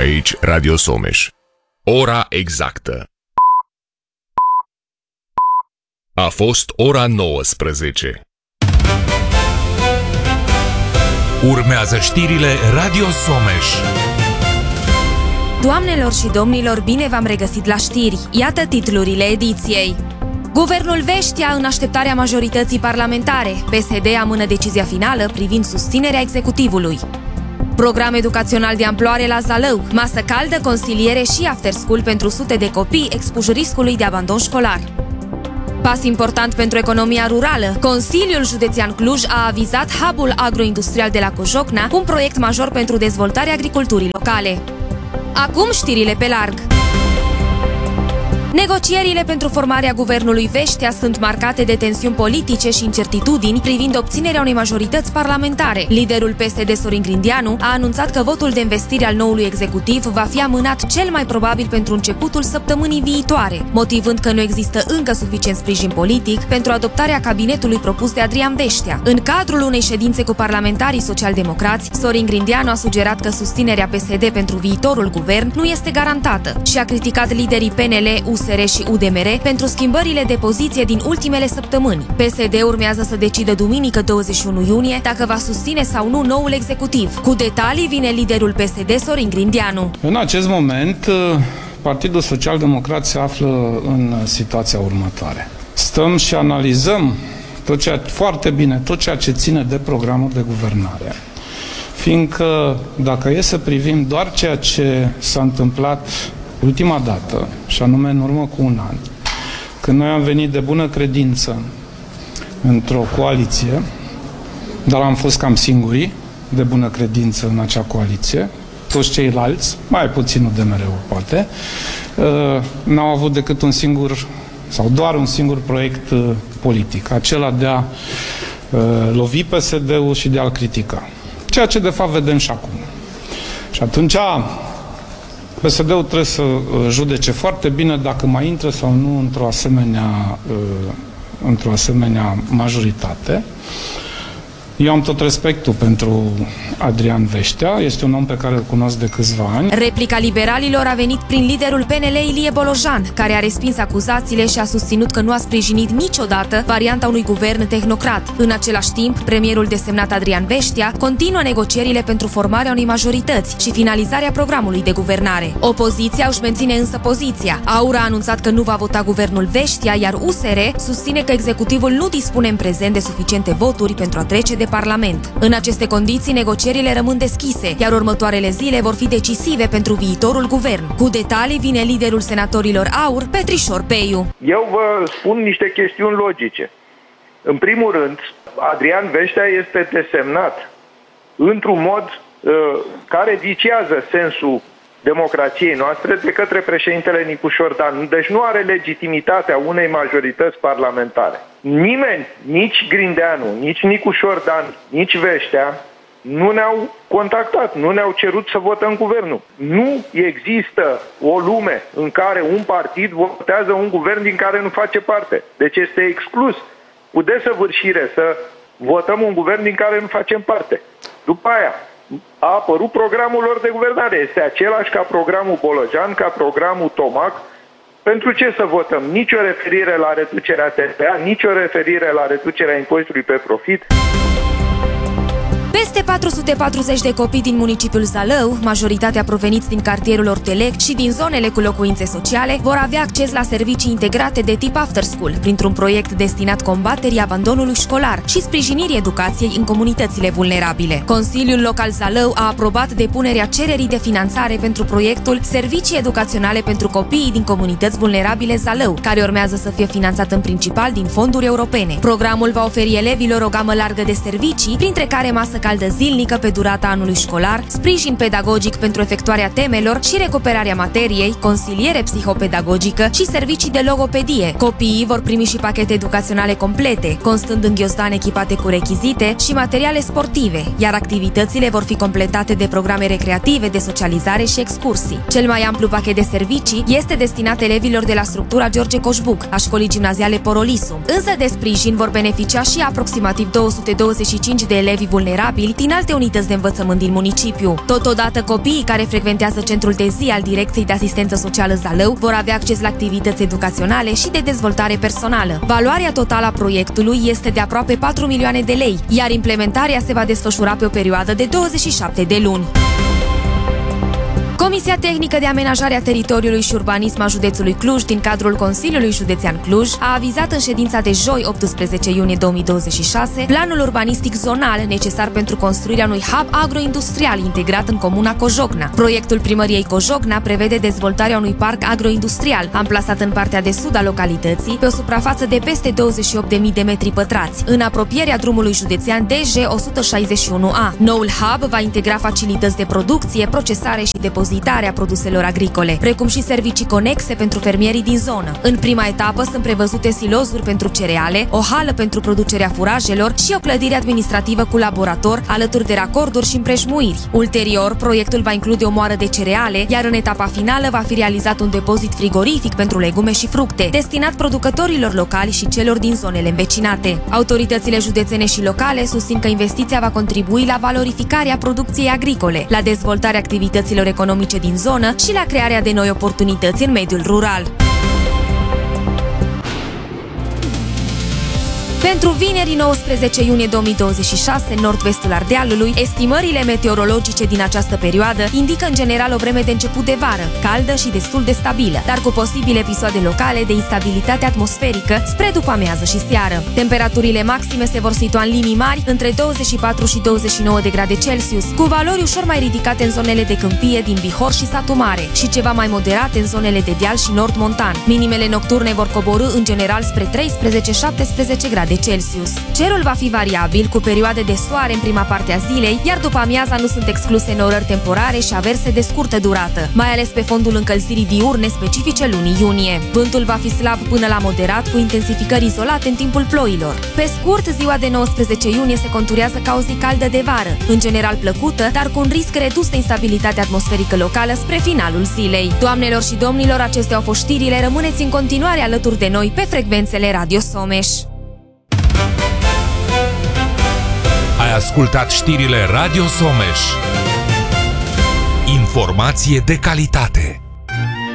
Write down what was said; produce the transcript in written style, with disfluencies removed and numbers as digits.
Aici Radio Someș. Ora exactă. A fost ora 19. Urmează știrile Radio Someș. Doamnelor și domnilor, bine v-am regăsit la știri. Iată titlurile ediției. Guvernul Veștea în așteptarea majorității parlamentare. PSD amână decizia finală privind susținerea executivului. Program educațional de amploare la Zalău. Masă caldă, consiliere și after school pentru sute de copii expuși riscului de abandon școlar. Pas important pentru economia rurală. Consiliul Județean Cluj a avizat hub-ul agroindustrial de la Cojocna, un proiect major pentru dezvoltarea agriculturii locale. Acum știrile pe larg. Negocierile pentru formarea guvernului Veștea sunt marcate de tensiuni politice și incertitudini privind obținerea unei majorități parlamentare. Liderul PSD, Sorin Grindeanu, a anunțat că votul de investire al noului executiv va fi amânat cel mai probabil pentru începutul săptămânii viitoare, motivând că nu există încă suficient sprijin politic pentru adoptarea cabinetului propus de Adrian Veștea. În cadrul unei ședințe cu parlamentarii social-democrați, Sorin Grindeanu a sugerat că susținerea PSD pentru viitorul guvern nu este garantată și a criticat liderii PNL, USR și UDMR pentru schimbările de poziție din ultimele săptămâni. PSD urmează să decidă duminică 21 iunie dacă va susține sau nu noul executiv. Cu detalii vine liderul PSD, Sorin Grindeanu. În acest moment, Partidul Social-Democrat se află în situația următoare. Stăm și analizăm foarte bine tot ceea ce ține de programul de guvernare. Fiindcă dacă e să privim doar ceea ce s-a întâmplat ultima dată, și anume în urmă cu un an, când noi am venit de bună credință într-o coaliție, dar am fost cam singurii de bună credință în acea coaliție, toți ceilalți, mai puțin de mereu poate, n-au avut decât un singur sau doar un singur proiect politic, acela de a lovi PSD-ul și de a-l critica. Ceea ce de fapt vedem și acum. Și atunci PSD-ul trebuie să judece foarte bine dacă mai intră sau nu într-o asemenea majoritate. Eu am tot respectul pentru Adrian Veștea, este un om pe care îl cunosc de câțiva ani. Replica liberalilor a venit prin liderul PNL, Ilie Bolojan, care a respins acuzațiile și a susținut că nu a sprijinit niciodată varianta unui guvern tehnocrat. În același timp, premierul desemnat Adrian Veștea continuă negocierile pentru formarea unei majorități și finalizarea programului de guvernare. Opoziția își menține însă poziția. AUR a anunțat că nu va vota guvernul Veștea, iar USR susține că executivul nu dispune în prezent de suficiente voturi pentru a trece de Parlament. În aceste condiții, negocierile rămân deschise, iar următoarele zile vor fi decisive pentru viitorul guvern. Cu detalii vine liderul senatorilor AUR, Petrișor Peiu. Eu vă spun niște chestiuni logice. În primul rând, Adrian Veștea este desemnat într-un mod care viciază sensul democrației noastre de către președintele Nicu Șordan. Deci nu are legitimitatea unei majorități parlamentare. Nimeni, nici Grindeanu, nici Nicu Șordan, nici Veștea, nu ne-au contactat, nu ne-au cerut să votăm guvernul. Nu există o lume în care un partid votează un guvern din care nu face parte. Deci este exclus cu desăvârșire să votăm un guvern din care nu facem parte. După aia a apărut programul lor de guvernare. Este același ca programul Bolojan, ca programul Tomac. Pentru ce să votăm? Nici o referire la reducerea TVA, nici o referire la reducerea impozitului pe profit. Peste 440 de copii din municipiul Zalău, majoritatea proveniți din cartierul Ortelec și din zonele cu locuințe sociale, vor avea acces la servicii integrate de tip after school, printr-un proiect destinat combaterii abandonului școlar și sprijinirii educației în comunitățile vulnerabile. Consiliul Local Zalău a aprobat depunerea cererii de finanțare pentru proiectul Servicii Educaționale pentru Copiii din Comunități Vulnerabile Zalău, care urmează să fie finanțat în principal din fonduri europene. Programul va oferi elevilor o gamă largă de servicii, printre care masă caldă zilnică pe durata anului școlar, sprijin pedagogic pentru efectuarea temelor și recuperarea materiei, consiliere psihopedagogică și servicii de logopedie. Copiii vor primi și pachete educaționale complete, constând în ghiozdane echipate cu rechizite și materiale sportive, iar activitățile vor fi completate de programe recreative, de socializare și excursii. Cel mai amplu pachet de servicii este destinat elevilor de la structura George Coșbuc, a școlii gimnaziale Porolisu. Însă de sprijin vor beneficia și aproximativ 225 de elevi vulnerabili responsabili din alte unități de învățământ din municipiu. Totodată, copiii care frecventează centrul de zi al Direcției de Asistență Socială Zalău vor avea acces la activități educaționale și de dezvoltare personală. Valoarea totală a proiectului este de aproape 4 milioane de lei, iar implementarea se va desfășura pe o perioadă de 27 de luni. Comisia Tehnică de Amenajare a Teritoriului și Urbanism a Județului Cluj, din cadrul Consiliului Județean Cluj, a avizat în ședința de joi, 18 iunie 2026, planul urbanistic zonal necesar pentru construirea unui hub agroindustrial integrat în comuna Cojocna. Proiectul primăriei Cojocna prevede dezvoltarea unui parc agroindustrial, amplasat în partea de sud a localității, pe o suprafață de peste 28.000 de metri pătrați, în apropierea drumului județean DG 161A. Noul hub va integra facilități de producție, procesare și depozitare a produselor agricole, precum și servicii conexe pentru fermierii din zonă. În prima etapă sunt prevăzute silozuri pentru cereale, o hală pentru producerea furajelor și o clădire administrativă cu laborator, alături de racorduri și împrejmuiri. Ulterior, proiectul va include o moară de cereale, iar în etapa finală va fi realizat un depozit frigorific pentru legume și fructe, destinat producătorilor locali și celor din zonele învecinate. Autoritățile județene și locale susțin că investiția va contribui la valorificarea producției agricole, la dezvoltarea activităților economice din zonă și la crearea de noi oportunități în mediul rural. Pentru vineri 19 iunie 2026, în nord-vestul Ardealului, estimările meteorologice din această perioadă indică în general o vreme de început de vară, caldă și destul de stabilă, dar cu posibile episoade locale de instabilitate atmosferică spre după amiază și seară. Temperaturile maxime se vor situa în linii mari între 24 și 29 de grade Celsius, cu valori ușor mai ridicate în zonele de câmpie din Bihor și Satu Mare și ceva mai moderate în zonele de deal și nord montan. Minimele nocturne vor coborî în general spre 13-17 grade Celsius. Cerul va fi variabil, cu perioade de soare în prima parte a zilei, iar după amiaza nu sunt excluse norări temporare și averse de scurtă durată, mai ales pe fondul încălzirii diurne specifice lunii iunie. Vântul va fi slab până la moderat, cu intensificări izolate în timpul ploilor. Pe scurt, ziua de 19 iunie se conturează ca o zi caldă de vară, în general plăcută, dar cu un risc redus de instabilitate atmosferică locală spre finalul zilei. Doamnelor și domnilor, acestea au fost știrile. Rămâneți în continuare alături de noi pe frecvențele Radio Someș. Ai ascultat știrile Radio Someș. Informație de calitate.